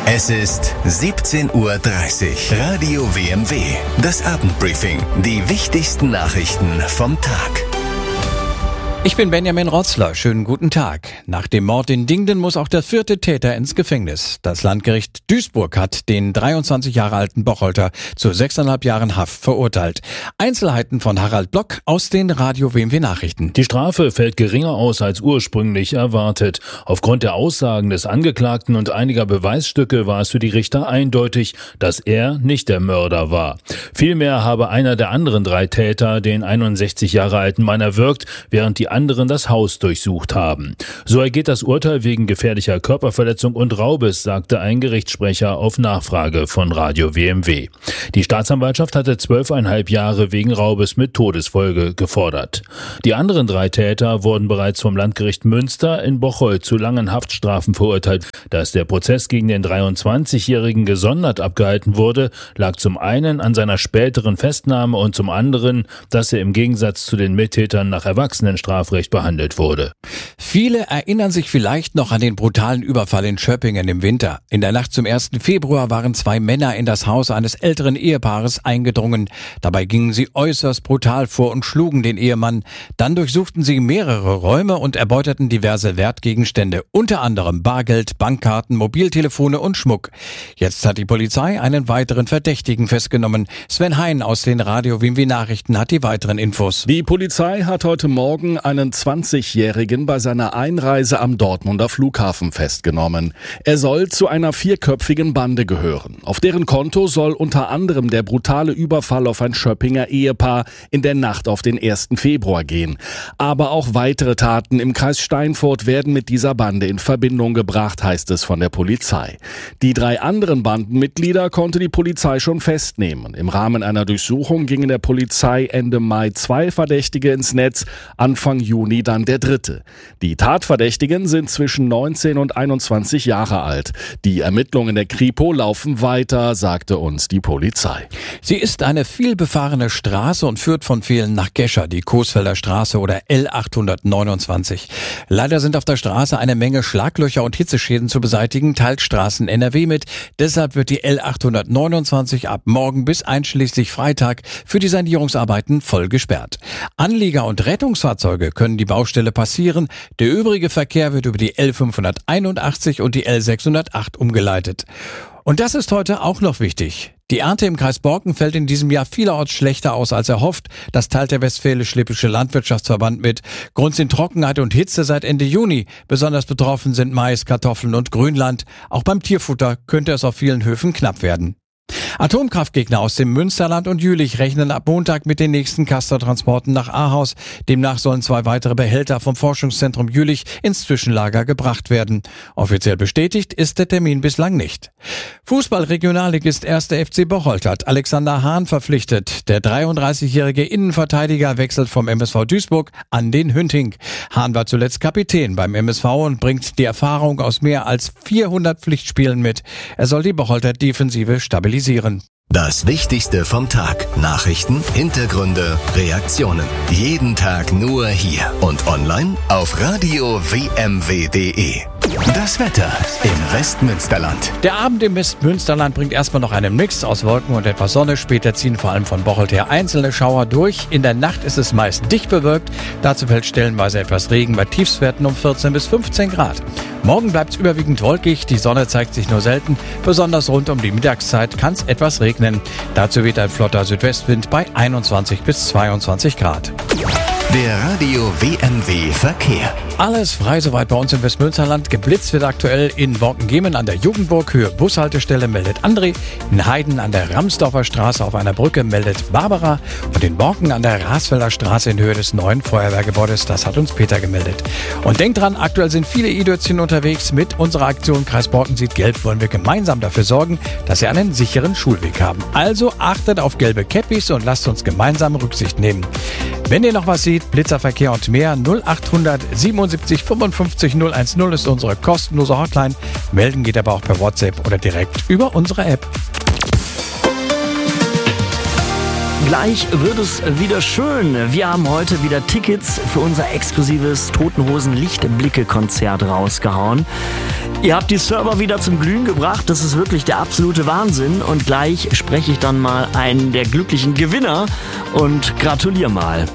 Es ist 17:30 Uhr. Radio WMW. Das Abendbriefing. Die wichtigsten Nachrichten vom Tag. Ich bin Benjamin Rotzler. Schönen guten Tag. Nach dem Mord in Dingden muss auch der 4. Täter ins Gefängnis. Das Landgericht Duisburg hat den 23 Jahre alten Bocholter zu 6,5 Jahren Haft verurteilt. Einzelheiten von Harald Block aus den Radio WMW Nachrichten. Die Strafe fällt geringer aus als ursprünglich erwartet. Aufgrund der Aussagen des Angeklagten und einiger Beweisstücke war es für die Richter eindeutig, dass er nicht der Mörder war. Vielmehr habe einer der anderen 3 Täter den 61 Jahre alten Mann erwürgt, während die anderen das Haus durchsucht haben. So ergeht das Urteil wegen gefährlicher Körperverletzung und Raubes, sagte ein Gerichtssprecher auf Nachfrage von Radio WMW. Die Staatsanwaltschaft hatte 12,5 Jahre wegen Raubes mit Todesfolge gefordert. Die anderen 3 Täter wurden bereits vom Landgericht Münster in Bocholt zu langen Haftstrafen verurteilt. Dass der Prozess gegen den 23-Jährigen gesondert abgehalten wurde, lag zum einen an seiner späteren Festnahme und zum anderen, dass er im Gegensatz zu den Mittätern nach Erwachsenenstrafrecht behandelt wurde. Viele erinnern sich vielleicht noch an den brutalen Überfall in Schöppingen im Winter. In der Nacht zum 1. Februar waren 2 Männer in das Haus eines älteren Ehepaares eingedrungen. Dabei gingen sie äußerst brutal vor und schlugen den Ehemann. Dann durchsuchten sie mehrere Räume und erbeuteten diverse Wertgegenstände, unter anderem Bargeld, Bankkarten, Mobiltelefone und Schmuck. Jetzt hat die Polizei einen weiteren Verdächtigen festgenommen. Sven Hein aus den Radio WMW Nachrichten hat die weiteren Infos. Die Polizei hat heute Morgen einen 20-Jährigen bei seiner Einreise am Dortmunder Flughafen festgenommen. Er soll zu einer 4-köpfigen Bande gehören. Auf deren Konto soll unter anderem der brutale Überfall auf ein Schöppinger Ehepaar in der Nacht auf den 1. Februar gehen. Aber auch weitere Taten im Kreis Steinfurt werden mit dieser Bande in Verbindung gebracht, heißt es von der Polizei. Die 3 anderen Bandenmitglieder konnte die Polizei schon festnehmen. Im Rahmen einer Durchsuchung gingen der Polizei Ende Mai 2 Verdächtige ins Netz, Anfang Juni dann der 3. Die Tatverdächtigen sind zwischen 19 und 21 Jahre alt. Die Ermittlungen der Kripo laufen weiter, sagte uns die Polizei. Sie ist eine vielbefahrene Straße und führt von Vehlen nach Gescher, die Coesfelder Straße oder L829. Leider sind auf der Straße eine Menge Schlaglöcher und Hitzeschäden zu beseitigen, teilt Straßen NRW mit. Deshalb wird die L829 ab morgen bis einschließlich Freitag für die Sanierungsarbeiten voll gesperrt. Anlieger und Rettungsfahrzeuge können die Baustelle passieren. Der übrige Verkehr wird über die L581 und die L608 umgeleitet. Und das ist heute auch noch wichtig. Die Ernte im Kreis Borken fällt in diesem Jahr vielerorts schlechter aus als erhofft. Das teilt der Westfälisch-Lippische Landwirtschaftsverband mit. Grund sind Trockenheit und Hitze seit Ende Juni. Besonders betroffen sind Mais, Kartoffeln und Grünland. Auch beim Tierfutter könnte es auf vielen Höfen knapp werden. Atomkraftgegner aus dem Münsterland und Jülich rechnen ab Montag mit den nächsten Castortransporten nach Ahaus. Demnach sollen 2 weitere Behälter vom Forschungszentrum Jülich ins Zwischenlager gebracht werden. Offiziell bestätigt ist der Termin bislang nicht. Fußball-Regionalligist 1. FC Bocholt hat Alexander Hahn verpflichtet. Der 33-jährige Innenverteidiger wechselt vom MSV Duisburg an den Hünting. Hahn war zuletzt Kapitän beim MSV und bringt die Erfahrung aus mehr als 400 Pflichtspielen mit. Er soll die Bocholter Defensive stabilisieren. Das Wichtigste vom Tag. Nachrichten, Hintergründe, Reaktionen. Jeden Tag nur hier und online auf radiowmw.de. Das Wetter im Westmünsterland. Der Abend im Westmünsterland bringt erstmal noch einen Mix aus Wolken und etwas Sonne. Später ziehen vor allem von Bocholt her einzelne Schauer durch. In der Nacht ist es meist dicht bewölkt. Dazu fällt stellenweise etwas Regen bei Tiefstwerten um 14 bis 15 Grad. Morgen bleibt es überwiegend wolkig. Die Sonne zeigt sich nur selten. Besonders rund um die Mittagszeit kann es etwas regnen. Dazu weht ein flotter Südwestwind bei 21 bis 22 Grad. Der Radio WMW Verkehr. Alles frei soweit bei uns im Westmünsterland. Geblitzt wird aktuell in Borken-Gemen an der Jugendburg, Höhe Bushaltestelle, meldet André. In Heiden an der Ramsdorfer Straße auf einer Brücke meldet Barbara. Und in Borken an der Rasfelder Straße in Höhe des neuen Feuerwehrgebäudes, das hat uns Peter gemeldet. Und denkt dran, aktuell sind viele E-Dötzchen unterwegs. Mit unserer Aktion Kreis Borken sieht gelb wollen wir gemeinsam dafür sorgen, dass sie einen sicheren Schulweg haben. Also achtet auf gelbe Käppis und lasst uns gemeinsam Rücksicht nehmen. Wenn ihr noch was seht, Blitzerverkehr und mehr, 0800 77 55 010 ist unsere kostenlose Hotline. Melden geht aber auch per WhatsApp oder direkt über unsere App. Gleich wird es wieder schön. Wir haben heute wieder Tickets für unser exklusives Toten Hosen Lichtblicke-Konzert rausgehauen. Ihr habt die Server wieder zum Glühen gebracht. Das ist wirklich der absolute Wahnsinn. Und gleich spreche ich dann mal einen der glücklichen Gewinner und gratuliere mal.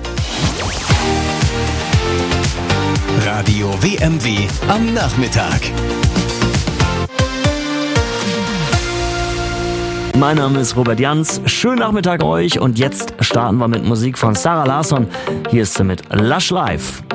Radio WMW am Nachmittag. Mein Name ist Robert Jans. Schönen Nachmittag euch und jetzt starten wir mit Musik von Sarah Larsson. Hier ist sie mit Lush Life.